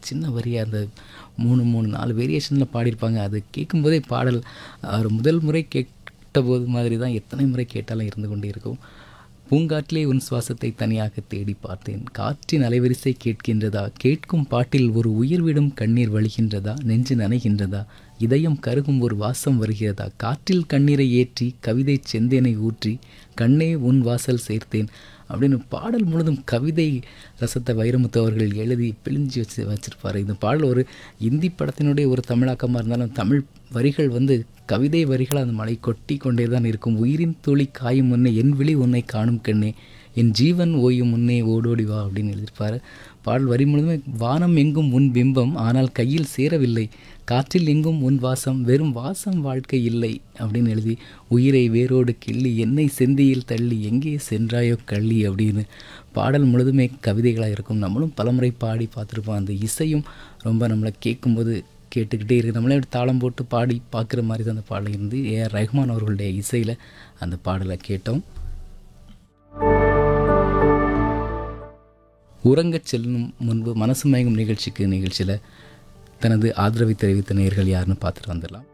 சின்ன வரியாக அந்த 3 வேரியேஷனில் பாடியிருப்பாங்க. அது கேட்கும்போதே பாடல் ஒரு முதல் முறை கேட்டபோது மாதிரி தான் எத்தனை முறை கேட்டாலும் இருந்து கொண்டே இருக்கும். பூங்காற்றிலே உன் சுவாசத்தை தனியாக தேடி பார்த்தேன், காற்றின் அலைவரிசை கேட்கின்றதா, கேட்கும் பாட்டில் ஒரு உயிர்விடும் கண்ணீர் வழிகின்றதா, நெஞ்சு நனைகின்றதா, இதயம் கருகும் ஒரு வாசம் வருகிறதா, காற்றில் கண்ணீரை ஏற்றி கவிதை செந்தேனை ஊற்றி கண்ணே உன் வாசல் சேர்த்தேன் அப்படின்னு பாடல் முழுதும் கவிதை ரசத்தை வைரமுத்து அவர்கள் எழுதி பிழிஞ்சு வச்சிருப்பார். இந்த பாடல் ஒரு இந்தி படத்தினுடைய ஒரு தமிழாக்கமாக இருந்தாலும் தமிழ் வரிகள் கவிதை வரிகள் அந்த மலை கொட்டி கொண்டே தான் இருக்கும். உயிரின் துளி காயும் முன்னே என் விழி உன்னை காணும் கண்ணே, என் ஜீவன் ஓயும் முன்னே ஓடோடி வா அப்படின்னு எழுதியிருப்பார். பாடல் வரி முழுதுமே வானம் எங்கும் உன் பிம்பம் ஆனால் கையில் சேரவில்லை, காற்றில் எங்கும் உன் வாசம் வெறும் வாசம் வாழ்க்கை இல்லை அப்படின்னு எழுதி உயிரை வேரோடு கிள்ளி என்னை செந்தியில் தள்ளி எங்கே சென்றாயோ கள்ளி அப்படின்னு பாடல் முழுதுமே கவிதைகளாக இருக்கும். நம்மளும் பலமுறை பாடி பார்த்துருப்போம். அந்த இசையும் ரொம்ப நம்மளை கேட்கும்போது கேட்டுக்கிட்டே இருக்குது. நம்மளே தாளம் போட்டு பாடி பார்க்குற மாதிரி தான் அந்த பாடல் இருந்து ஏஆர் ரஹ்மான் அவர்களுடைய இசையில் அந்த பாடலை கேட்டோம். உறங்கச் செல்லும் முன்பு மனசு மயங்கும் நிகழ்ச்சியில் தனது ஆதரவை தெரிவித்த நேயர்கள் யாருன்னு பார்த்துட்டு வந்துடலாம்.